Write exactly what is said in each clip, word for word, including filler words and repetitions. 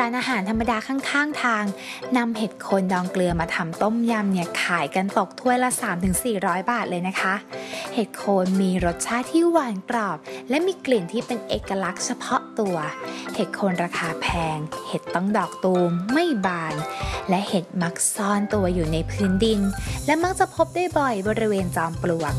ร้านอาหารธรรมดาข้างๆทางนำเห็ดโคนดองเกลือมาทำต้มยำเนี่ยขายกันตกถ้วยละ สามถึงสี่ร้อย บาทเลยนะคะเห็ดโคนมีรสชาติที่หวานกรอบและมีกลิ่นที่เป็นเอกลักษณ์เฉพาะตัวเห็ดโคนราคาแพงเห็ดต้องดอกตูมไม่บานและเห็ดมักซ่อนตัวอยู่ในพื้นดินและมักจะพบได้บ่อยบริเวณจอมปลวก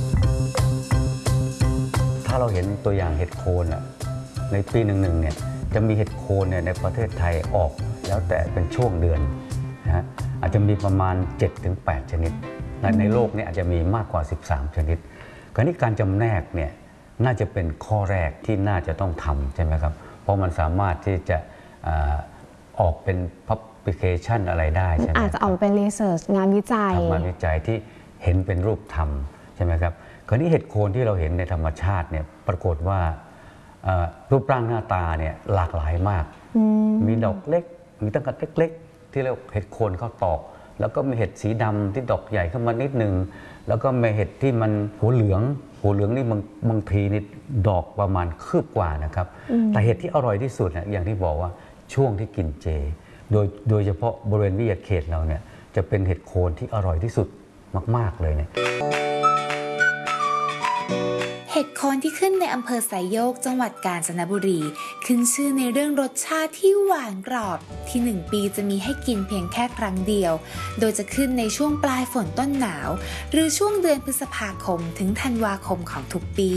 ถ้าเราเห็นตัวอย่างเห็ดโคนในปีหนึ่งๆเนี่ยจะมีเห็ดโคนเนี่ยในประเทศไทยออกแล้วแต่เป็นช่วงเดือนนะฮะอาจจะมีประมาณ เจ็ดถึงแปด ชนิดในโลกนี้อาจจะมีมากกว่าสิบสามชนิดคราวนี้การจำแนกเนี่ยน่าจะเป็นข้อแรกที่น่าจะต้องทำใช่ไหมครับเพราะมันสามารถที่จะออกเป็น publication อะไรได้ใช่ไหมอาจจะออกเป็น research งานวิจัยงานวิจัยที่เห็นเป็นรูปธรรมใช่ไหมครับคราวนี้เห็ดโคนที่เราเห็นในธรรมชาติเนี่ยปรากฏว่ารูปร่างหน้าตาเนี่ยหลากหลายมากมีดอกเล็กมีตั้งแต่เล็กๆที่เรียกเห็ดโคนข้าวตอกแล้วก็มีเห็ดสีดำที่ดอกใหญ่ขึ้นมานิดนึงแล้วก็มีเห็ดที่มันหัวเหลืองหัวเหลืองนี่บางบางทีนี่ดอกประมาณคืบกว่านะครับแต่เห็ดที่อร่อยที่สุดนะอย่างที่บอกว่าช่วงที่กินเจโดยโดยเฉพาะบริเวณวิทยาเขตเราเนี่ยจะเป็นเห็ดโคนที่อร่อยที่สุดมากๆเลยเนี่ยเห็ดโคนที่ขึ้นในอำเภอไซโยกจังหวัดกาญจนบุรีขึ้นชื่อในเรื่องรสชาติที่หวานกรอบที่หนึ่งปีจะมีให้กินเพียงแค่ครั้งเดียวโดยจะขึ้นในช่วงปลายฝนต้นหนาวหรือช่วงเดือนพฤษภาคมถึงธันวาคมของทุกปี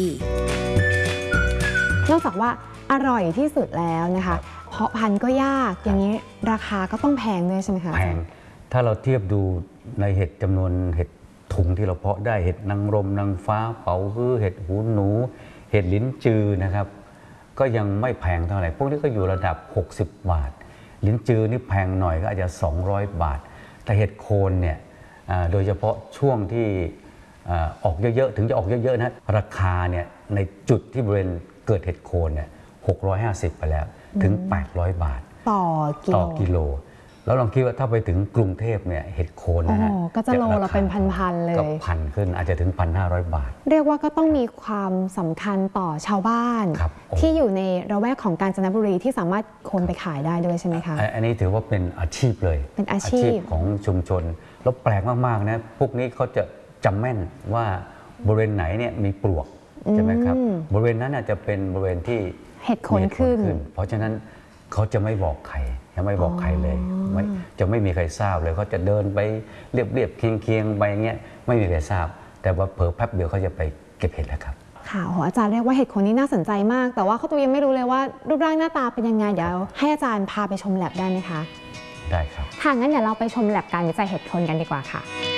นอกจากว่าอร่อยที่สุดแล้วนะคะเพาะพันธุ์ก็ยากอย่างนี้ราคาก็ต้องแพงด้วยใช่ไหมคะแพงถ้าเราเทียบดูในเห็ดจำนวนเห็ดถุงที่เราเพาะได้เห็ดนางรมนางฟ้าเป๋าฮื้อเห็ดหูหนูเห็ดลิ้นจือนะครับก็ยังไม่แพงเท่าไหร่พวกนี้ก็อยู่ระดับหกสิบบาทลิ้นจือนี่แพงหน่อยก็อาจจะสองร้อยบาทแต่เห็ดโคนเนี่ยโดยเฉพาะช่วงที่ออกเยอะๆถึงจะออกเยอะๆนะราคาเนี่ยในจุดที่บริเวณเกิดเห็ดโคนเนี่ยหกร้อยห้าสิบไปแล้วถึงแปดร้อยบาทต่อกิโลต่อกิโลแล้วลองคิดว่าถ้าไปถึงกรุงเทพเนี่ยเห็ดโคนนะฮะก็จะโลละเป็นพันๆเลยก็พันขึ้นอาจจะถึง หนึ่งพันห้าร้อย บาทเรียกว่าก็ต้องมีความสำคัญต่อชาวบ้านที่อยู่ในระแวกของกาญจนบุรีที่สามารถโคนไปขายได้ด้วยใช่ไหมคะอันนี้ถือว่าเป็นอาชีพเลยเป็นอาชีพของชุมชนแล้วแปลกมากๆนะพวกนี้เขาจะจำแม่นว่าบริเวณไหนเนี่ยมีปลวกใช่ไหมครับบริเวณนั้นจะเป็นบริเวณที่เห็ดโคนขึ้นเพราะฉะนั้นเขาจะไม่บอกใครจะไม่บอกใครเลยไม่จะไม่มีใครทราบเลยเขาจะเดินไปเรียบเรียบเคียงเคียงไปเงี้ยไม่มีใครทราบแต่ว่าเผลอแป๊บเดียวเขาจะไปเก็บเห็ดแล้วครับค่ะโอ้อาจารย์เรียกว่าเห็ดโคนนี้น่าสนใจมากแต่ว่าเขาตัวยังไม่รู้เลยว่ารูปร่างหน้าตาเป็นยังไงเดี๋ยวให้อาจารย์พาไปชมแลบได้ไหมคะได้ครับถ้างั้นเดี๋ยวเราไปชมแลบการวิจัยเห็ดโคนกันดีกว่าค่ะ